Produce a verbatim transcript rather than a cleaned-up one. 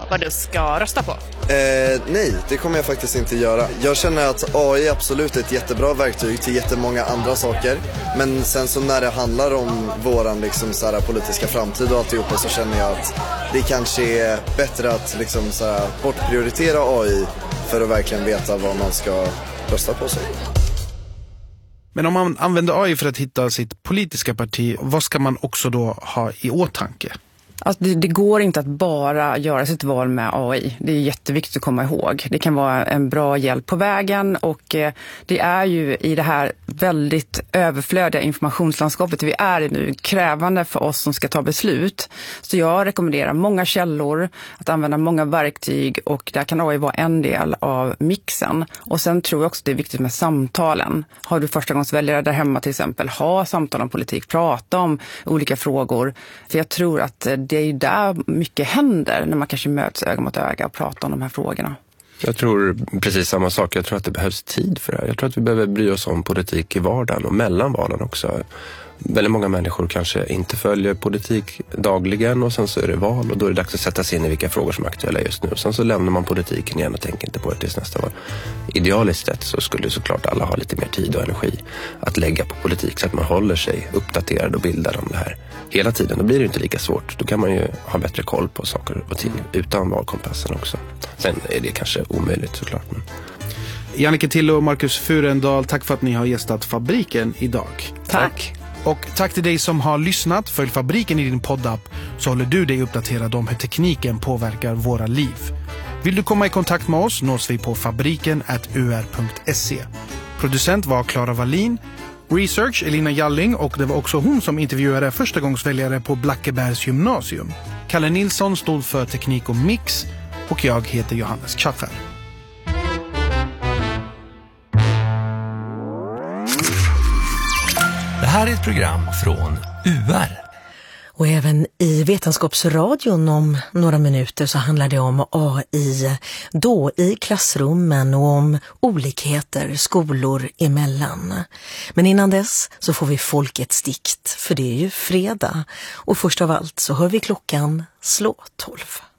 vad du ska rösta på? Eh, nej, det kommer jag faktiskt inte göra. Jag känner att A I är absolut ett jättebra verktyg till jättemånga andra saker. Men sen så när det handlar om våran liksom, så här, politiska framtid och alltihopa, så känner jag att det kanske är bättre att liksom, så här, bortprioritera A I för att verkligen veta vad man ska rösta på sig. Men om man använder A I för att hitta sitt politiska parti, vad ska man också då ha i åtanke? Alltså det, det går inte att bara göra sitt val med A I. Det är jätteviktigt att komma ihåg. Det kan vara en bra hjälp på vägen, och eh, det är ju i det här väldigt överflödiga informationslandskapet vi är i nu krävande för oss som ska ta beslut. Så jag rekommenderar många källor, att använda många verktyg, och där kan A I vara en del av mixen. Och sen tror jag också det är viktigt med samtalen. Har du förstagångsväljare där hemma till exempel, ha samtal om politik, prata om olika frågor. För jag tror att det är ju där mycket händer när man kanske möts öga mot öga och pratar om de här frågorna. Jag tror precis samma sak. Jag tror att det behövs tid för det här. Jag tror att vi behöver bry oss om politik i vardagen och mellan valen också. Väldigt många människor kanske inte följer politik dagligen, och sen så är det val, och då är det dags att sätta sig in i vilka frågor som är aktuella just nu. Och sen så lämnar man politiken igen och tänker inte på det tills nästa val. Idealiskt sett så skulle såklart alla ha lite mer tid och energi att lägga på politik, så att man håller sig uppdaterad och bildad om det här hela tiden. Då blir det inte lika svårt. Då kan man ju ha bättre koll på saker och ting utan valkompassen också. Sen är det kanske omöjligt såklart. Men... Jannike Tille och Marcus Furendal, tack för att ni har gästat Fabriken idag. Tack. Och tack till dig som har lyssnat. Följ Fabriken i din poddapp, så håller du dig uppdaterad om hur tekniken påverkar våra liv. Vill du komma i kontakt med oss, nås vi på fabriken at u r punkt se. Producent var Clara Wallin, research Elina Jalling, och det var också hon som intervjuade förstagångsväljare på Blackebergs gymnasium. Kalle Nilsson stod för teknik och mix, och jag heter Johannes Kjaffer. Det här är ett program från U R. Och även i Vetenskapsradion om några minuter så handlar det om A I, då i klassrummen, och om olikheter skolor emellan. Men innan dess så får vi Folkets dikt, för det är ju fredag. Och först av allt så hör vi klockan slå tolv.